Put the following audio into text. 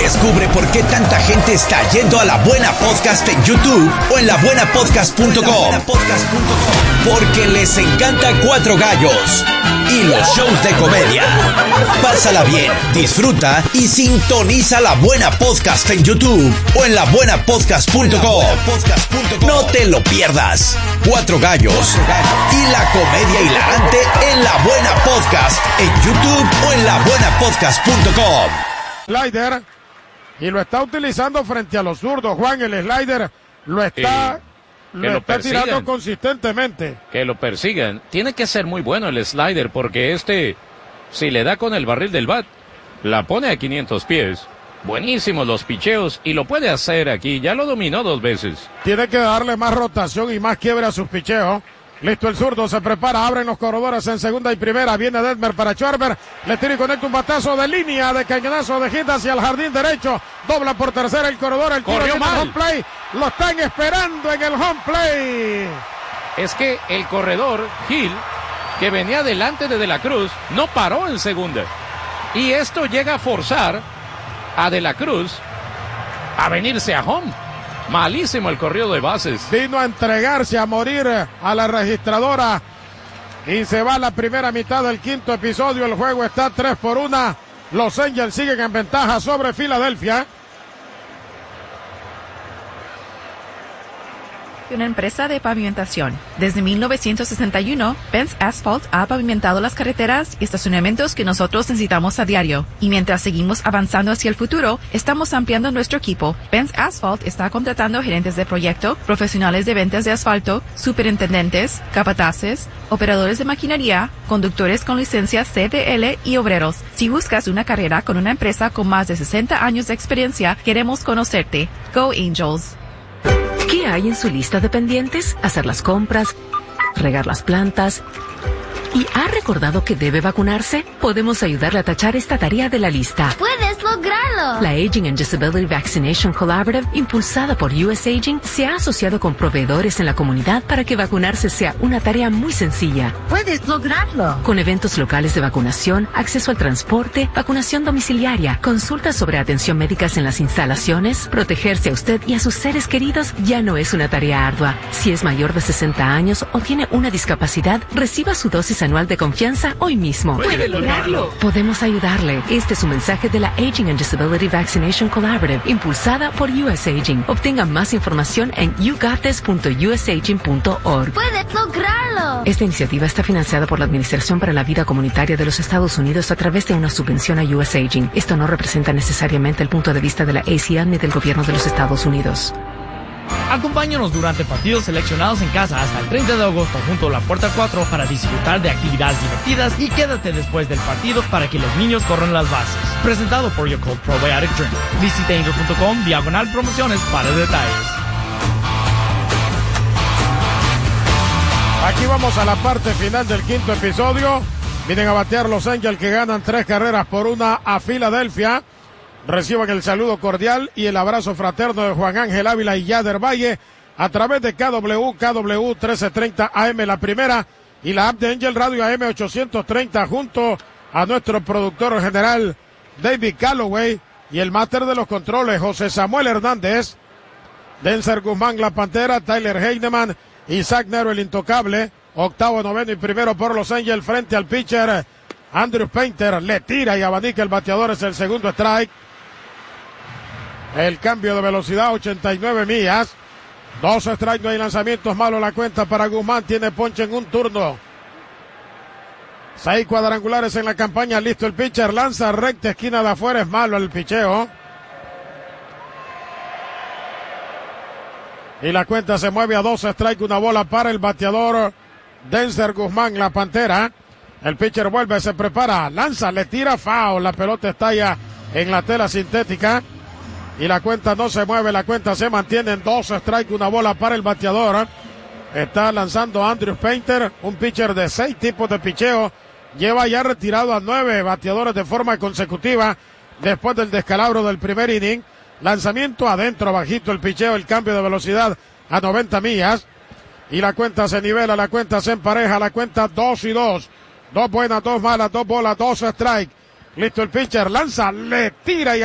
Descubre por qué tanta gente está yendo a La Buena Podcast en YouTube o en labuenapodcast.com. Porque les encanta Cuatro Gallos y los shows de comedia. Pásala bien, disfruta y sintoniza La Buena Podcast en YouTube o en labuenapodcast.com. No te lo pierdas. Cuatro Gallos y la comedia hilarante en La Buena Podcast en YouTube o en labuenapodcast.com. Slider y lo está utilizando frente a los zurdos. Juan, el slider lo está tirando consistentemente. Que lo persigan. Tiene que ser muy bueno el slider porque si le da con el barril del bat, la pone a 500 pies. Buenísimos los picheos y lo puede hacer aquí. Ya lo dominó 2 veces. Tiene que darle más rotación y más quiebre a sus picheos. Listo el zurdo, se prepara, abren los corredores en segunda y primera, viene Detmer para Schwarber, le tira y conecta un batazo de línea, de cañonazo de hit hacia el jardín derecho, dobla por tercera el corredor, el tiro en el home play, lo están esperando en el home play. Es que el corredor, Gil, que venía delante de la Cruz, no paró en segunda. Y esto llega a forzar a De la Cruz a venirse a home. Malísimo el corrido de bases. Vino a entregarse, a morir a la registradora. Y se va la primera mitad del quinto episodio. El juego está 3-1. Los Angels siguen en ventaja sobre Filadelfia. Una empresa de pavimentación. Desde 1961, Benz Asphalt ha pavimentado las carreteras y estacionamientos que nosotros necesitamos a diario. Y mientras seguimos avanzando hacia el futuro, estamos ampliando nuestro equipo. Benz Asphalt está contratando gerentes de proyecto, profesionales de ventas de asfalto, superintendentes, capataces, operadores de maquinaria, conductores con licencia CDL y obreros. Si buscas una carrera con una empresa con más de 60 años de experiencia, queremos conocerte. Go Angels. ¿Qué hay en su lista de pendientes? Hacer las compras, regar las plantas. ¿Y ha recordado que debe vacunarse? Podemos ayudarle a tachar esta tarea de la lista. ¡Puedes lograrlo! La Aging and Disability Vaccination Collaborative, impulsada por US Aging, se ha asociado con proveedores en la comunidad para que vacunarse sea una tarea muy sencilla. ¡Puedes lograrlo! Con eventos locales de vacunación, acceso al transporte, vacunación domiciliaria, consultas sobre atención médicas en las instalaciones, protegerse a usted y a sus seres queridos ya no es una tarea ardua. Si es mayor de 60 años o tiene una discapacidad, reciba su dosis anual de confianza hoy mismo. ¡Puede lograrlo! Podemos ayudarle. Este es un mensaje de la Aging and Disability Vaccination Collaborative, impulsada por US Aging. Obtenga más información en yougothis.usaging.org. ¡Puedes lograrlo! Esta iniciativa está financiada por la Administración para la Vida Comunitaria de los Estados Unidos a través de una subvención a US Aging. Esto no representa necesariamente el punto de vista de la ACN ni del gobierno de los Estados Unidos. Acompáñanos durante partidos seleccionados en casa hasta el 30 de agosto junto a la Puerta 4 para disfrutar de actividades divertidas y quédate después del partido para que los niños corran las bases. Presentado por Yakult Probiotic Drink. Visita angels.com/promociones para detalles. Aquí vamos a la parte final del quinto episodio. Vienen a batear los Angels que ganan 3-1 a Filadelfia. Reciban el saludo cordial y el abrazo fraterno de Juan Ángel Ávila y Yader Valle a través de KW 1330 AM la primera y la app de Angel Radio AM 830 junto a nuestro productor general David Calloway y el máster de los controles José Samuel Hernández, Denzer Guzmán la Pantera, Tyler Heinemann, Isaac Nero el Intocable, octavo, noveno y primero por los Angels frente al pitcher Andrew Painter, le tira y abanica el bateador, es el segundo strike. El cambio de velocidad, 89 millas. 2 strikes, no hay lanzamientos, malo la cuenta para Guzmán, tiene ponche en un turno. 6 cuadrangulares en la campaña, listo el pitcher, lanza recta, esquina de afuera, es malo el picheo. Y la cuenta se mueve a 2 strikes, una bola para el bateador Denzer Guzmán, la Pantera. El pitcher vuelve, se prepara, lanza, le tira, foul, la pelota estalla en la tela sintética. Y la cuenta no se mueve, la cuenta se mantiene en 2 strikes, una bola para el bateador. Está lanzando Andrew Painter, un pitcher de 6 tipos de picheo. Lleva ya retirado a 9 bateadores de forma consecutiva después del descalabro del primer inning. Lanzamiento adentro, bajito el picheo, el cambio de velocidad a 90 millas. Y la cuenta se nivela, la cuenta se empareja, la cuenta 2-2. 2 buenas, 2 malas, 2 bolas, 2 strikes. Listo el pitcher, lanza, le tira y